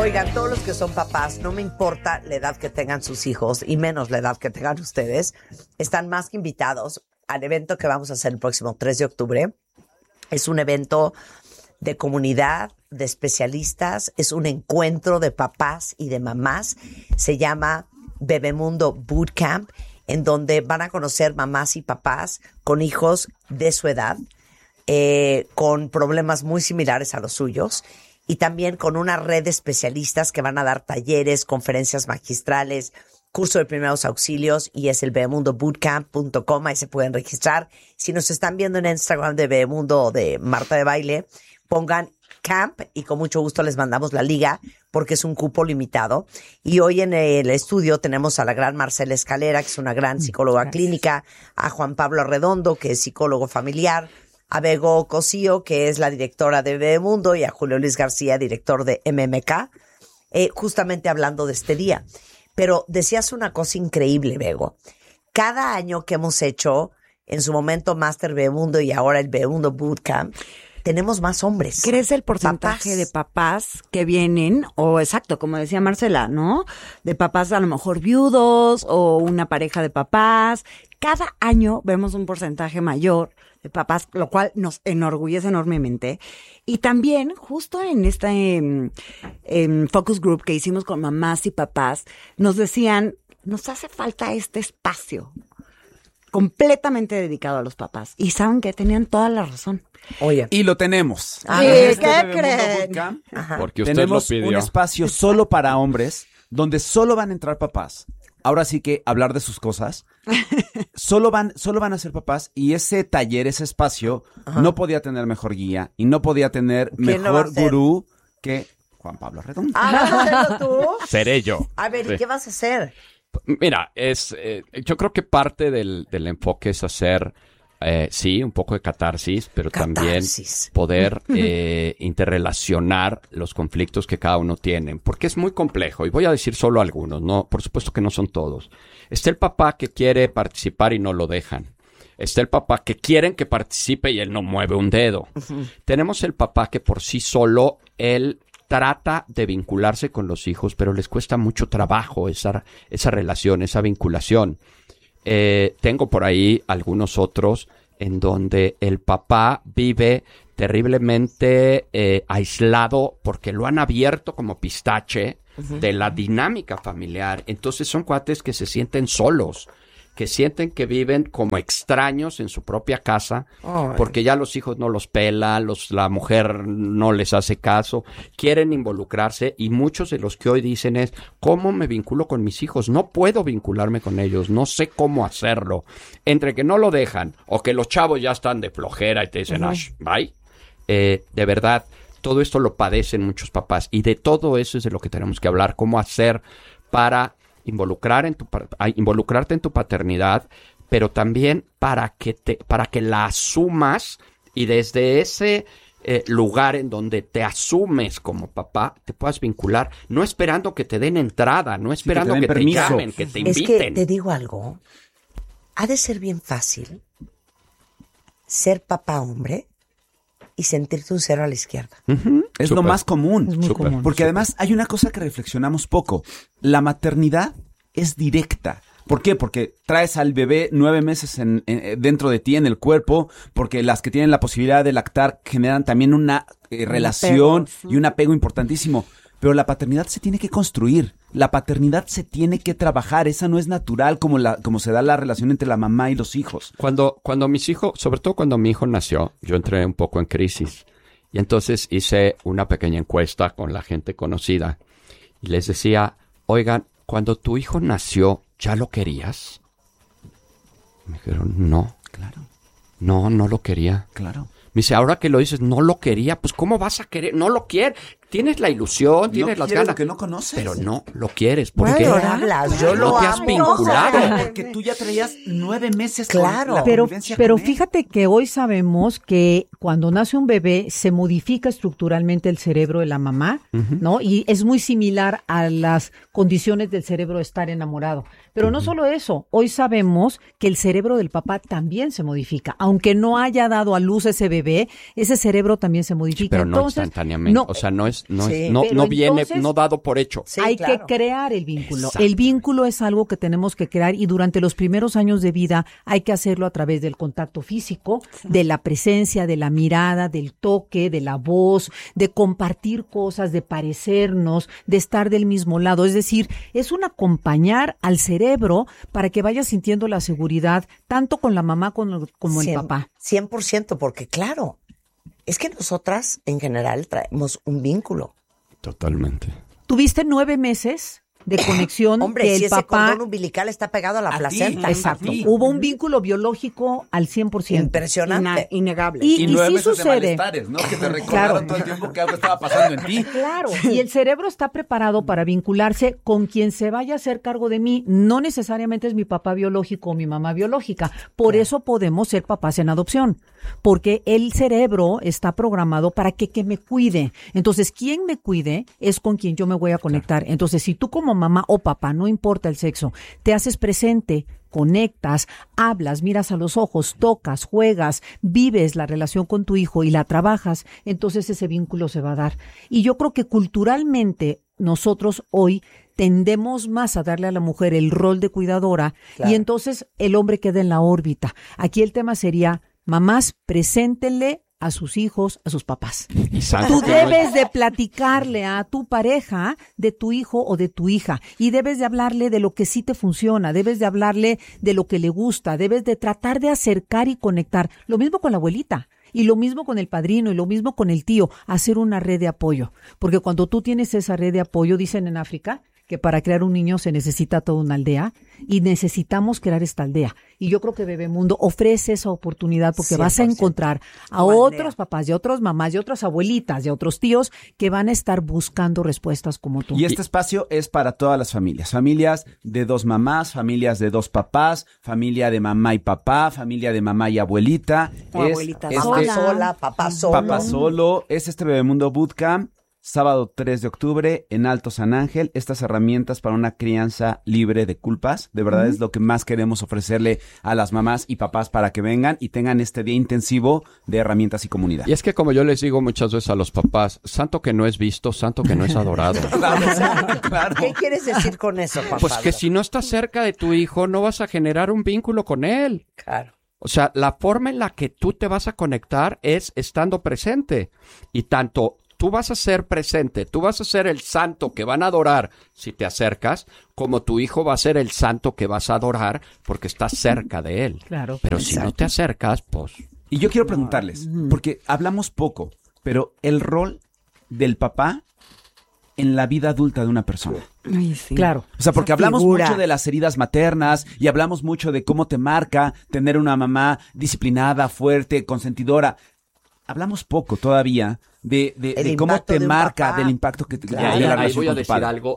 Oigan, todos los que son papás, no me importa la edad que tengan sus hijos y menos la edad que tengan ustedes, están más que invitados al evento que vamos a hacer el próximo 3 de octubre. Es un evento de comunidad, de especialistas, es un encuentro de papás y de mamás. Se llama Bebemundo Bootcamp, en donde van a conocer mamás y papás con hijos de su edad, con problemas muy similares a los suyos, y también con una red de especialistas que van a dar talleres, conferencias magistrales, curso de primeros auxilios, y es el bebemundobootcamp.com, ahí se pueden registrar. Si nos están viendo en Instagram de Bebemundo o de Marta de Baile, pongan camp y con mucho gusto les mandamos la liga porque es un cupo limitado. Y hoy en el estudio tenemos a la gran Marcela Escalera, que es una gran psicóloga clínica, a Juan Pablo Arredondo, que es psicólogo familiar, a Bego Cosío, que es la directora de Bebemundo, y a Julio Luis García, director de MMK, justamente hablando de este día. Pero decías una cosa increíble, Bego. Cada año que hemos hecho, en su momento Master Bebemundo y ahora el Bebemundo Bootcamp, tenemos más hombres. Crece el porcentaje de papás que vienen, o exacto, como decía Marcela, ¿no? De papás a lo mejor viudos o una pareja de papás. Cada año vemos un porcentaje mayor de papás, lo cual nos enorgullece enormemente. Y también, justo en este focus group que hicimos con mamás y papás, nos decían, nos hace falta este espacio completamente dedicado a los papás. Y saben que tenían toda la razón. Oye. Y lo tenemos. ¿Qué creen? Porque usted tenemos lo pidió. un espacio solo para hombres, donde solo van a entrar papás. Ahora sí que hablar de sus cosas. Solo van a ser papás, y ese taller, ese espacio, no podía tener mejor guía y no podía tener mejor gurú que Juan Pablo Arredondo. ¿Vas a hacerlo tú? Seré yo. A ver, ¿y qué vas a hacer? Mira, yo creo que parte del enfoque es hacer, sí, un poco de catarsis, pero también poder interrelacionar los conflictos que cada uno tiene, porque es muy complejo, y voy a decir solo algunos, no, por supuesto que no son todos. Está el papá que quiere participar y no lo dejan. Está el papá que quieren que participe y él no mueve un dedo. Tenemos el papá que por sí solo, él trata de vincularse con los hijos, pero les cuesta mucho trabajo esa relación, esa vinculación. Tengo por ahí algunos otros en donde el papá vive terriblemente aislado porque lo han abierto como pistache de la dinámica familiar. Entonces son cuates que se sienten solos, que sienten que viven como extraños en su propia casa, porque ya los hijos no los pela, la mujer no les hace caso, quieren involucrarse, y muchos de los que hoy dicen es, ¿cómo me vinculo con mis hijos? No puedo vincularme con ellos, no sé cómo hacerlo. Entre que no lo dejan, o que los chavos ya están de flojera y te dicen, bye, de verdad, todo esto lo padecen muchos papás, y de todo eso es de lo que tenemos que hablar, cómo hacer para involucrarte en tu paternidad, pero también para que la asumas, y desde ese lugar en donde te asumes como papá, te puedas vincular, no esperando que te den entrada, no esperando que te llamen, que te inviten. Es que te digo algo, ha de ser bien fácil ser papá hombre y sentirte un cero a la izquierda. Es lo más común. Es muy común. Porque además hay una cosa que reflexionamos poco. La maternidad es directa. ¿Por qué? Porque traes al bebé 9 meses dentro de ti, en el cuerpo, porque las que tienen la posibilidad de lactar generan también una relación y un apego importantísimo. Pero la paternidad se tiene que construir. La paternidad se tiene que trabajar. Esa no es natural como se da la relación entre la mamá y los hijos. Cuando mis hijos, sobre todo cuando mi hijo nació, yo entré un poco en crisis. Y entonces hice una pequeña encuesta con la gente conocida. Y les decía, oigan, cuando tu hijo nació, ¿ya lo querías? Me dijeron, no. Claro. No lo quería. Claro. Me dice, ahora que lo dices, no lo quería. Pues, ¿cómo vas a querer? No lo quieres. Tienes la ilusión, tienes las ganas. Lo que no conoces. Pero no lo quieres. ¿Por ¿De qué? qué hablas? Yo no lo te has amo. vinculado. Porque tú ya traías 9 meses Claro. con la Pero convivencia con él. fíjate que hoy sabemos que cuando nace un bebé se modifica estructuralmente el cerebro de la mamá, ¿no? Y es muy similar a las condiciones del cerebro de estar enamorado. Pero no solo eso, hoy sabemos que el cerebro del papá también se modifica. Aunque no haya dado a luz ese bebé, ese cerebro también se modifica. Pero no Entonces, instantáneamente. no, o sea, no es no Sí. viene, entonces, no dado por hecho. Sí, hay claro. que crear el vínculo. Exacto. El vínculo es algo que tenemos que crear y durante los primeros años de vida hay que hacerlo a través del contacto físico, de la presencia, de la mirada, del toque, de la voz, de compartir cosas, de parecernos, de estar del mismo lado. Es decir, es un acompañar al cerebro para que vaya sintiendo la seguridad tanto con la mamá como el papá. 100%, porque claro, es que nosotras en general traemos un vínculo. Totalmente. Tuviste 9 meses de conexión Hombre, que si el ese papá... cordón umbilical está pegado a la A ti, placenta. Exacto. Sí. Hubo un vínculo biológico al 100%. Impresionante. Innegable. Y 9 sí meses de sucede. malestares, ¿no? Que te recordaron todo el tiempo que algo estaba pasando en ti. Claro, y el cerebro está preparado para vincularse con quien se vaya a hacer cargo de mí. No necesariamente es mi papá biológico o mi mamá biológica. Por eso podemos ser papás en adopción, porque el cerebro está programado para que me cuide. Entonces, quien me cuide es con quien yo me voy a conectar. Entonces, si tú como mamá o papá, no importa el sexo, te haces presente, conectas, hablas, miras a los ojos, tocas, juegas, vives la relación con tu hijo y la trabajas, entonces ese vínculo se va a dar. Y yo creo que culturalmente nosotros hoy tendemos más a darle a la mujer el rol de cuidadora y entonces el hombre queda en la órbita. Aquí el tema sería, mamás, preséntenle a sus hijos, a sus papás. Y santo Tú que no es- debes de platicarle a tu pareja de tu hijo o de tu hija y debes de hablarle de lo que sí te funciona, debes de hablarle de lo que le gusta, debes de tratar de acercar y conectar. Lo mismo con la abuelita. Y lo mismo con el padrino y lo mismo con el tío, hacer una red de apoyo. Porque cuando tú tienes esa red de apoyo, dicen en África, que para crear un niño se necesita toda una aldea y necesitamos crear esta aldea. Y yo creo que Bebemundo ofrece esa oportunidad porque vas a 100%. encontrar a Tu aldea. otros papás, y a otras mamás, y a otras abuelitas, y a otros tíos que van a estar buscando respuestas como tú. Y este espacio es para todas las familias. Familias de 2 mamás, familias de 2 papás, familia de mamá y papá, familia de mamá y abuelita. O abuelita Mamá sola. sola, papá solo. Papá solo. Es este Bebemundo Bootcamp. Sábado 3 de octubre en Alto San Ángel, estas herramientas para una crianza libre de culpas. De verdad es lo que más queremos ofrecerle a las mamás y papás para que vengan y tengan este día intensivo de herramientas y comunidad. Y es que como yo les digo muchas veces a los papás, santo que no es visto, santo que no es adorado. Claro. ¿Qué quieres decir con eso, Juan Pues Pablo? que si no estás cerca de tu hijo, no vas a generar un vínculo con él. Claro. O sea, la forma en la que tú te vas a conectar es estando presente. Y tanto tú vas a ser presente, tú vas a ser el santo que van a adorar si te acercas, como tu hijo va a ser el santo que vas a adorar porque estás cerca de él. Claro. Pero si no te acercas, pues... Y yo quiero preguntarles, porque hablamos poco, pero el rol del papá en la vida adulta de una persona. Ay, sí. Claro. O sea, porque Esa hablamos figura. mucho de las heridas maternas y hablamos mucho de cómo te marca tener una mamá disciplinada, fuerte, consentidora. Hablamos poco todavía de cómo impacto te de un marca, papá. del impacto que te Claro. de la Ahí relación voy a con tu decir padre. algo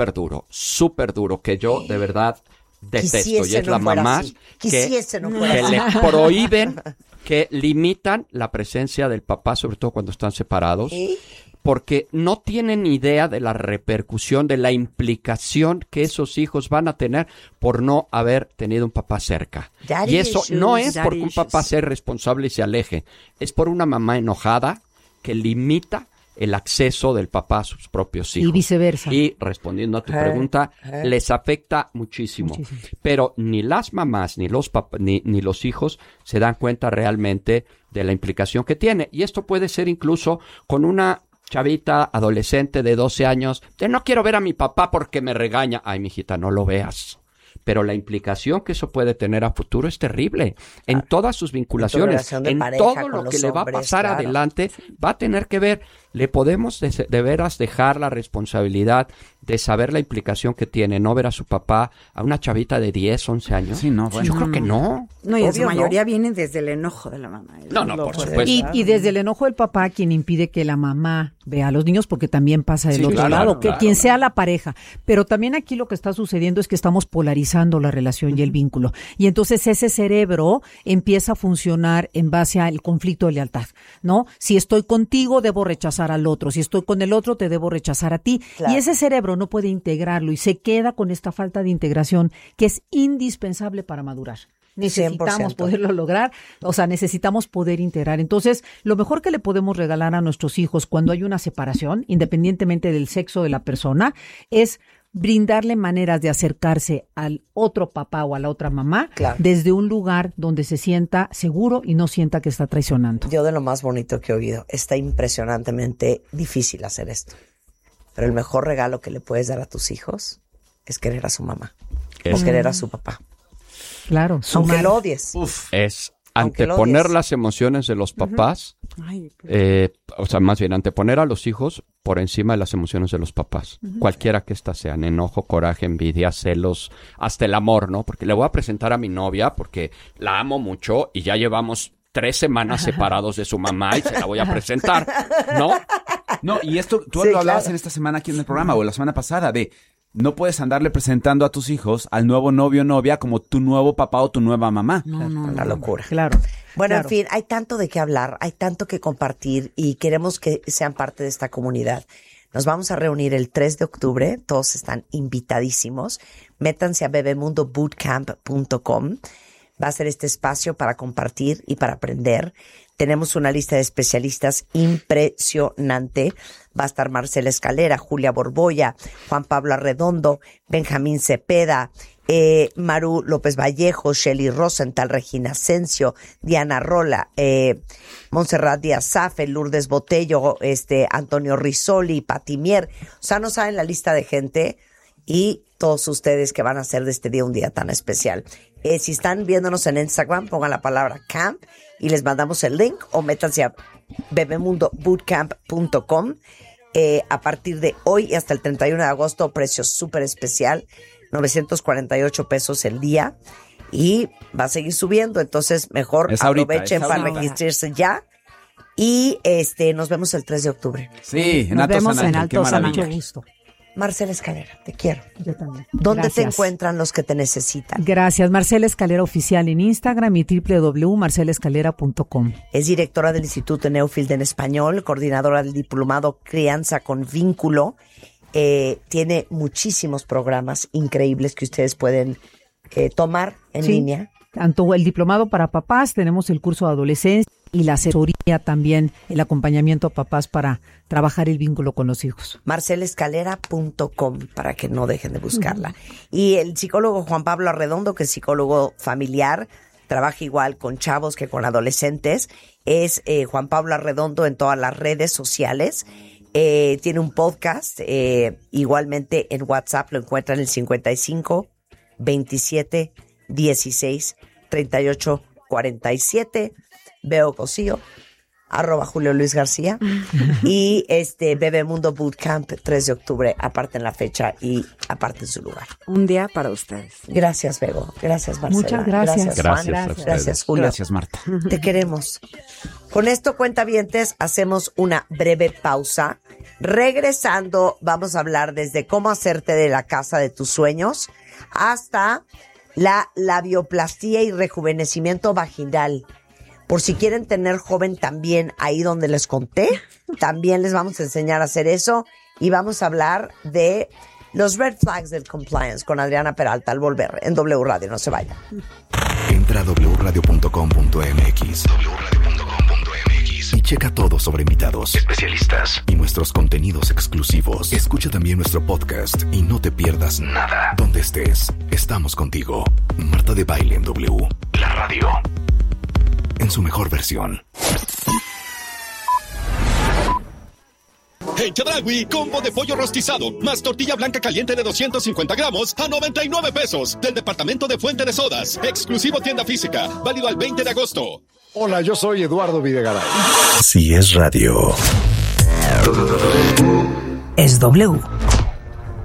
súper duro, que yo de verdad detesto. Quisiese Y es no la fuera mamá así. Quisiese no fuera que así. le prohíben, que limitan la presencia del papá, sobre todo cuando están separados. ¿Sí? Porque no tienen idea de la repercusión, de la implicación que esos hijos van a tener por no haber tenido un papá cerca. Daddy Y eso issues, no es daddy porque un papá issues. sea responsable y se aleje, es por una mamá enojada que limita el acceso del papá a sus propios hijos. Y viceversa. Y respondiendo a tu pregunta, les afecta muchísimo. Pero ni las mamás ni los ni los hijos se dan cuenta realmente de la implicación que tiene. Y esto puede ser incluso con una chavita adolescente de 12 años, de no quiero ver a mi papá porque me regaña. Ay, mijita, no lo veas. Pero la implicación que eso puede tener a futuro es terrible. En todas sus vinculaciones, relación de en pareja todo con lo los que le va a hombres, pasar claro. adelante, va a tener que ver. Le podemos de veras dejar la responsabilidad de saber la implicación que tiene no ver a su papá, a una chavita de 10, 11 años. Sí, no, bueno. Yo creo que no. No, y en su Obvio, ¿no? mayoría vienen desde el enojo de la mamá. No, no, por supuesto. Y desde el enojo del papá, quien impide que la mamá vea a los niños, porque también pasa del Sí, otro claro, lado, que claro, quien sea la pareja. Pero también aquí lo que está sucediendo es que estamos polarizando la relación y el vínculo. Y entonces ese cerebro empieza a funcionar en base al conflicto de lealtad, ¿no? Si estoy contigo, debo rechazar al otro. Si estoy con el otro, te debo rechazar a ti. Claro. Y ese cerebro no puede integrarlo y se queda con esta falta de integración que es indispensable para madurar. necesitamos 100%. poderlo lograr, o sea, necesitamos poder integrar. Entonces, lo mejor que le podemos regalar a nuestros hijos cuando hay una separación, independientemente del sexo de la persona, es brindarle maneras de acercarse al otro papá o a la otra mamá desde un lugar donde se sienta seguro y no sienta que está traicionando. Yo de lo más bonito que he oído, está impresionantemente difícil hacer esto. Pero el mejor regalo que le puedes dar a tus hijos es querer a su mamá o querer a su papá. Claro. Aunque lo odies. Es anteponer las emociones de los papás, o sea, más bien anteponer a los hijos por encima de las emociones de los papás. Cualquiera que éstas sean, enojo, coraje, envidia, celos, hasta el amor, ¿no? Porque le voy a presentar a mi novia porque la amo mucho y ya llevamos 3 semanas separados de su mamá y se la voy a presentar, ¿no? No, y esto tú lo hablabas en esta semana aquí en el programa o la semana pasada de no puedes andarle presentando a tus hijos al nuevo novio o novia como tu nuevo papá o tu nueva mamá. No, una locura. Claro. Bueno, claro. En fin, hay tanto de qué hablar, hay tanto que compartir y queremos que sean parte de esta comunidad. Nos vamos a reunir el 3 de octubre, todos están invitadísimos. Métanse a bebemundobootcamp.com. Va a ser este espacio para compartir y para aprender. Tenemos una lista de especialistas impresionante. Va a estar Marcela Escalera, Julia Borboya, Juan Pablo Arredondo, Benjamín Cepeda, Maru López Vallejo, Shelly Rosenthal, Regina Asensio, Diana Rola, Montserrat Díaz Safe, Lourdes Botello, Antonio Risoli, Pati Mier. O sea, no saben la lista de gente y todos ustedes que van a hacer de este día un día tan especial. Si están viéndonos en Instagram, pongan la palabra camp y les mandamos el link o métanse a bebemundobootcamp.com. A partir de hoy y hasta el 31 de agosto, precio súper especial, 948 pesos el día y va a seguir subiendo, entonces mejor aprovechen para registrarse ya y nos vemos el 3 de octubre. Sí, nos vemos en Alto San Ángel. Mucho gusto. Marcela Escalera, te quiero. Yo también. ¿Dónde te encuentran los que te necesitan? Gracias. Marcela Escalera Oficial en Instagram y www.marcelaescalera.com. Es directora del Instituto Newfield en Español, coordinadora del diplomado Crianza con Vínculo. Tiene muchísimos programas increíbles que ustedes pueden tomar en línea. Tanto el diplomado para papás, tenemos el curso de adolescencia y la asesoría también, el acompañamiento a papás para trabajar el vínculo con los hijos. marcelaescalera.com para que no dejen de buscarla. Y el psicólogo Juan Pablo Arredondo, que es psicólogo familiar, trabaja igual con chavos que con adolescentes. Es Juan Pablo Arredondo en todas las redes sociales. Tiene un podcast, igualmente en WhatsApp lo encuentran en el 55 27 16 38 47. Veo Cosío, @Julio Luis García. Y Bebemundo Bootcamp, 3 de octubre, aparten la fecha y aparten su lugar. Un día para ustedes. Gracias, Bego. Gracias, Marcela. Muchas gracias. Juan. Gracias, Julio. Gracias, Marta. Te queremos. Con esto, cuentavientes, hacemos una breve pausa. Regresando, vamos a hablar desde cómo hacerte de la casa de tus sueños hasta la labioplastía y rejuvenecimiento vaginal. Por si quieren tener joven también ahí donde les conté, también les vamos a enseñar a hacer eso y vamos a hablar de los red flags del compliance con Adriana Peralta al volver en W Radio. No se vayan. Entra a wradio.com.mx y checa todo sobre invitados, especialistas y nuestros contenidos exclusivos. Escucha también nuestro podcast y no te pierdas nada. Donde estés, estamos contigo. Marta de Baile en W, la radio, en su mejor versión. En Chedraui, combo de pollo rostizado, más tortilla blanca caliente de 250 gramos a 99 pesos. Del departamento de Fuente de Sodas. Exclusivo tienda física. Válido al 20 de agosto. Hola, yo soy Eduardo Videgaray. Si es radio, Es W.